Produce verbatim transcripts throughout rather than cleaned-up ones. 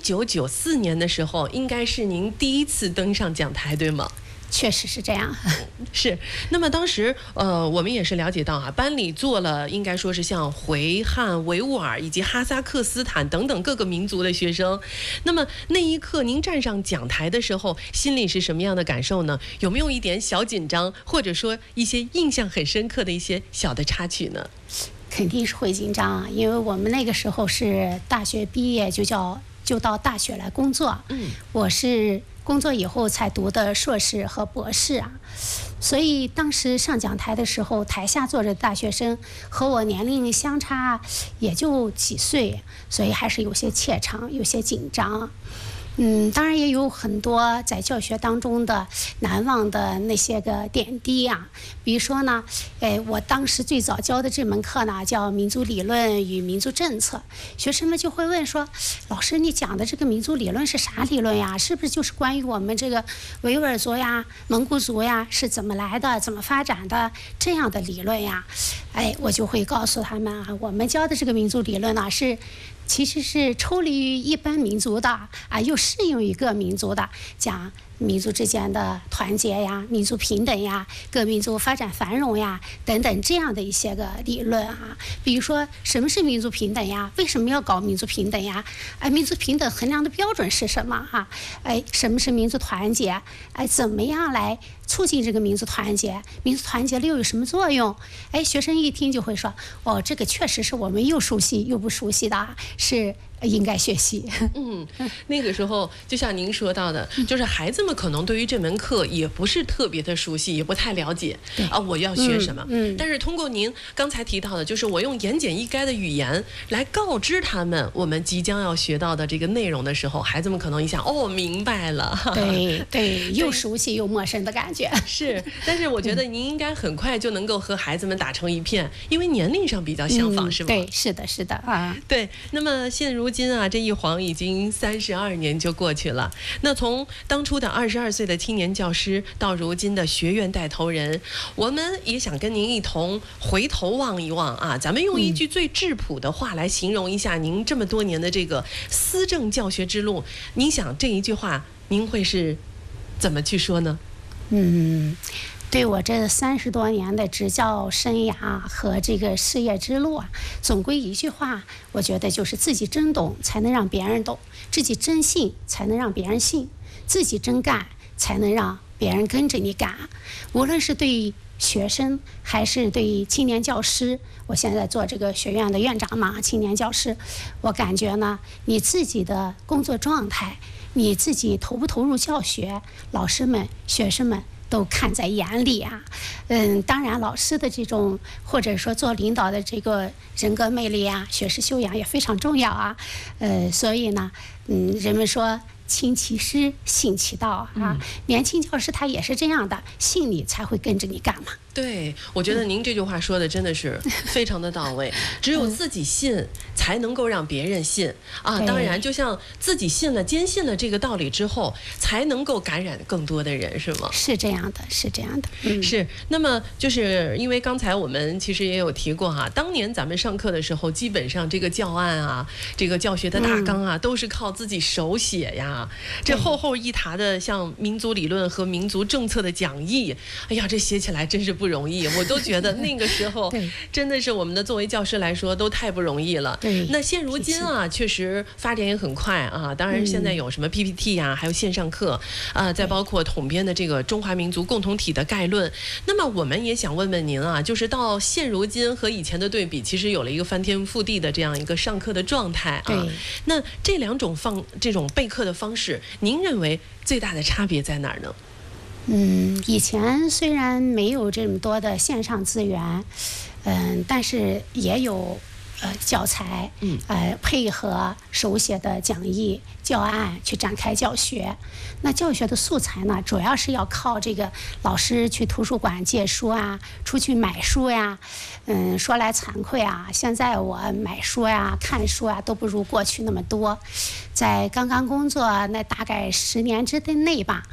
九九四年的时候，应该是您第一次登上讲台，对吗？ 确实是这样。 是。那么当时呃我们也是了解到啊，班里做了应该说是像回汉、维吾尔以及哈萨克斯坦等等各个民族的学生。那么那一刻您站上讲台的时候，心里是什么样的感受呢？有没有一点小紧张，或者说一些印象很深刻的一些小的插曲呢？ 肯定是会紧张啊，因为我们那个时候是大学毕业就叫就到大学来工作。 嗯， 我是工作以后才读的硕士和博士啊，所以当时上讲台的时候，台下坐着大学生和我年龄相差也就几岁，所以还是有些怯场，有些紧张。嗯，当然也有很多在教学当中的难忘的那些个点滴啊，比如说呢，哎，我当时最早教的这门课呢叫民族理论与民族政策，学生们就会问说，老师你讲的这个民族理论是啥理论呀？是不是就是关于我们这个维吾尔族呀、蒙古族呀是怎么来的、怎么发展的这样的理论呀？哎，我就会告诉他们啊，我们教的这个民族理论呢是。其实是抽离于一般民族的啊，又适用于各民族的，讲民族之间的团结呀、民族平等呀、各民族发展繁荣呀等等这样的一些个理论啊。比如说，什么是民族平等呀？为什么要搞民族平等呀？哎，民族平等衡量的标准是什么哈？哎，什么是民族团结？哎，怎么样来促进这个民族团结？民族团结了又有什么作用？哎，学生一听就会说，哦，这个确实是我们又熟悉又不熟悉的，是应该学习。 嗯，那个时候就像您说到的，就是孩子们可能对于这门课也不是特别的熟悉，也不太了解啊，我要学什么。 嗯，嗯但是通过您刚才提到的，就是我用言简意赅的语言来告知他们我们即将要学到的这个内容的时候，孩子们可能一想，哦，明白了。 对对，又熟悉又陌生的感觉。 是，但是我觉得您应该很快就能够和孩子们打成一片，因为年龄上比较相仿， 嗯、 是吗？ 对，是的，是的啊。 对，那么现如今啊，这一晃已经三十二年就过去了。那从当初的二十二岁的青年教师，到如今的学院带头人，我们也想跟您一同回头望一望啊。咱们用一句最质朴的话来形容一下您这么多年的这个思政教学之路，您想这一句话您会是怎么去说呢？ 嗯，对我这三十多年的执教生涯和这个事业之路啊，总归一句话，我觉得就是自己真懂才能让别人懂，自己真信才能让别人信，自己真干才能让别人跟着你干。无论是对学生还是对青年教师，我现在做这个学院的院长嘛，青年教师，我感觉呢，你自己的工作状态，你自己投不投入教学，老师们、学生们都看在眼里啊。嗯，当然老师的这种或者说做领导的这个人格魅力啊、学识修养也非常重要啊。呃，所以呢，嗯，人们说亲其师，信其道啊。嗯、年轻教师他也是这样的，信你才会跟着你干嘛。 对，我觉得您这句话说的真的是非常的到位。只有自己信，才能够让别人信啊。当然，就像自己信了、坚信了这个道理之后，才能够感染更多的人，是吗？ 是这样的，是这样的。嗯、 是。那么，就是因为刚才我们其实也有提过哈，当年咱们上课的时候，基本上这个教案啊、这个教学的大纲啊，嗯、都是靠自己手写呀。这厚厚一沓的像民族理论和民族政策的讲义，哎呀，这写起来真是不容易，我都觉得那个时候真的是我们的作为教师来说都太不容易了。 对， 那现如今啊，确实发展也很快啊。当然现在有什么 P P T 呀、啊，还有线上课啊，再包括统编的这个中华民族共同体的概论。那么我们也想问问您啊，就是到现如今和以前的对比，其实有了一个翻天覆地的这样一个上课的状态啊。那这两种方这种备课的方式，您认为最大的差别在哪儿呢？ 嗯，以前虽然没有这么多的线上资源，嗯，但是也有呃教材，嗯，呃配合手写的讲义教案去展开教学。那教学的素材呢，主要是要靠这个老师去图书馆借书啊，出去买书呀。嗯，说来惭愧啊，现在我买书呀、看书啊都不如过去那么多。在刚刚工作那大概十年之内吧。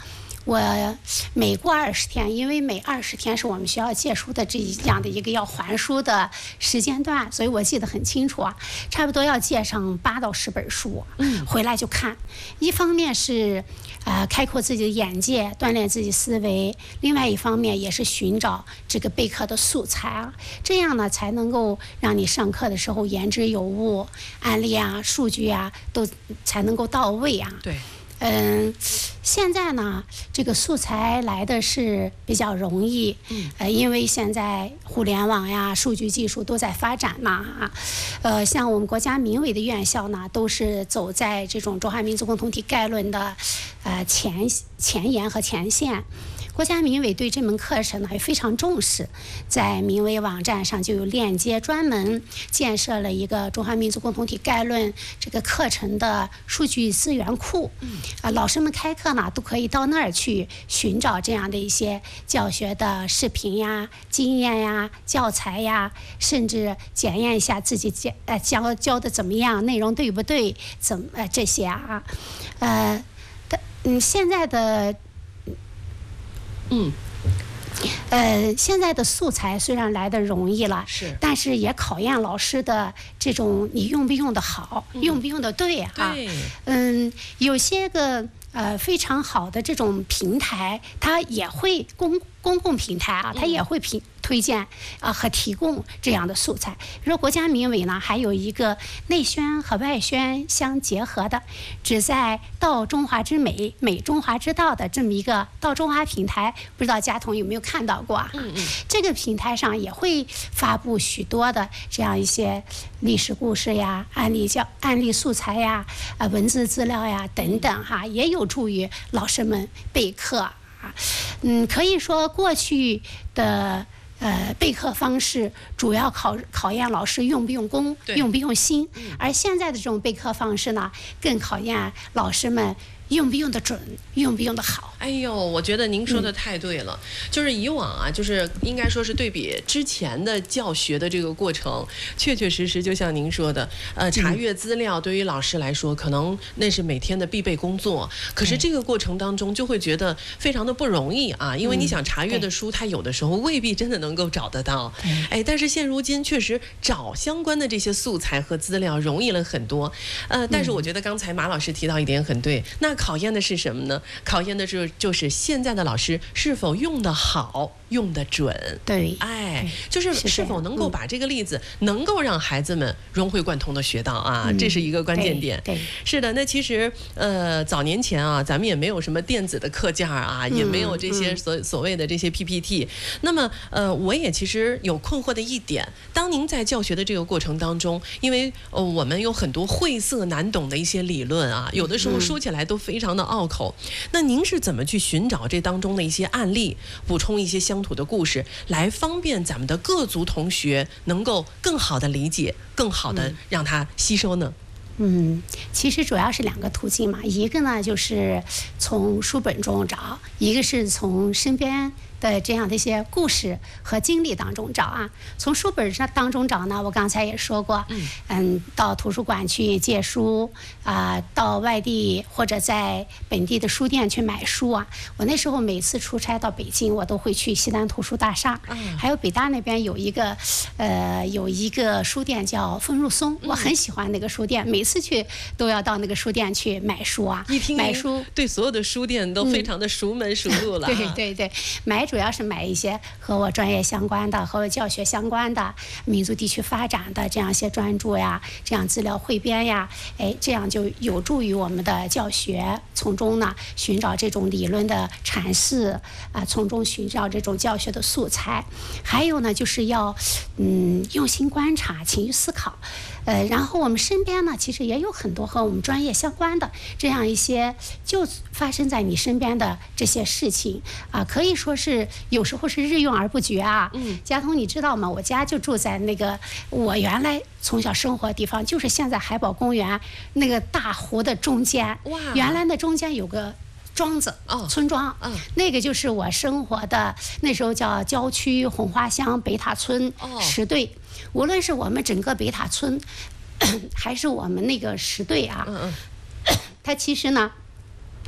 我每过二十天，因为每二十天是我们学校借书的这样的一个要还书的时间段，所以我记得很清楚啊，差不多要借上八到十本书，嗯，回来就看。一方面是呃开阔自己的眼界，锻炼自己思维；另外一方面也是寻找这个备课的素材啊，这样呢才能够让你上课的时候言之有物，案例啊、数据啊都才能够到位啊。 对。 嗯，现在呢，这个素材来的是比较容易，嗯，呃，因为现在互联网呀、数据技术都在发展嘛，啊，呃，像我们国家民委的院校呢，都是走在这种中华民族共同体概论的，呃前前沿和前线。国家民委对这门课程呢也非常重视，在民委网站上就有链接，专门建设了一个中华民族共同体概论这个课程的数据资源库。嗯，啊，老师们开课呢都可以到那儿去寻找这样的一些教学的视频呀、经验呀、教材呀，甚至检验一下自己教呃教教的怎么样，内容对不对，怎么呃这些啊，呃，嗯，现在的。 嗯， 呃，现在的素材虽然来的容易了， 是， 但是也考验老师的这种你用不用的好，嗯、用不用的对啊。 对， 嗯，有些个呃非常好的这种平台，它也会公公共平台啊，它也会评。推荐啊、呃、和提供这样的素材，比如国家民委呢，还有一个内宣和外宣相结合的，旨在道中华之美，美中华之道的这么一个道中华平台，不知道佳彤有没有看到过啊？嗯嗯。这个平台上也会发布许多的这样一些历史故事呀、案例教案例素材呀、啊文字资料呀等等哈，也有助于老师们备课啊。嗯，可以说过去的。呃，备课方式主要考考验老师用不用功，用不用心，而现在的这种备课方式呢，更考验老师们用不用得准，用不用得好。 哎呦，我觉得您说的太对了，嗯、就是以往啊，就是应该说是对比之前的教学的这个过程，确确实实就像您说的，呃，查阅资料对于老师来说，可能那是每天的必备工作。可是这个过程当中，就会觉得非常的不容易啊，因为你想查阅的书，它有的时候未必真的能够找得到。哎，但是现如今确实找相关的这些素材和资料容易了很多。呃，但是我觉得刚才马老师提到一点很对，那考验的是什么呢？考验的是就是现在的老师是否用得好，用得准。 对， 哎，就是是否能够把这个例子能够让孩子们融会贯通的学到啊，嗯、这是一个关键点。 对，对是的。那其实呃早年前啊，咱们也没有什么电子的课件啊，也没有这些所所谓的这些 P P T。那么呃，我也其实有困惑的一点，当您在教学的这个过程当中，因为呃我们有很多晦涩难懂的一些理论啊，有的时候说起来都非常的拗口。那您是怎么去寻找这当中的一些案例，补充一些乡土的故事，来方便咱们的各族同学能够更好的理解，更好的让他吸收呢？ 嗯，其实主要是两个途径嘛，一个呢就是从书本中找，一个是从身边的这样的一些故事和经历当中找啊。从书本上当中找呢，我刚才也说过，嗯，嗯到图书馆去借书啊、呃，到外地或者在本地的书店去买书啊。我那时候每次出差到北京，我都会去西单图书大厦，嗯、还有北大那边有一个呃有一个书店叫丰入松，我很喜欢那个书店，每次去都要到那个书店去买书啊。 一听买书，对所有的书店都非常的熟门熟路了、啊嗯。对对对，买主要是买一些和我专业相关的、和我教学相关的、民族地区发展的这样一些专著呀，这样资料汇编呀，哎，这样就有助于我们的教学，从中呢寻找这种理论的阐释啊，从中寻找这种教学的素材。还有呢，就是要嗯用心观察、勤于思考。呃，然后我们身边呢，其实也有很多和我们专业相关的这样一些就发生在你身边的这些事情啊，可以说是有时候是日用而不绝啊。嗯，佳彤，你知道吗？我家就住在那个我原来从小生活的地方，就是现在海宝公园那个大湖的中间。哇！原来那中间有个庄子，哦，村庄，嗯，那个就是我生活的那时候叫郊区红花乡北塔村十队。哦，无论是我们整个北塔村，还是我们那个十队啊，嗯嗯，它其实呢，都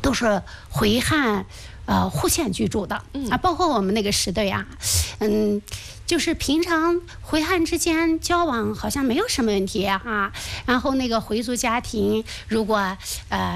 都是回汉呃户县居住的啊，包括我们那个时队啊，嗯。就是平常回汉之间交往好像没有什么问题啊，然后那个回族家庭如果呃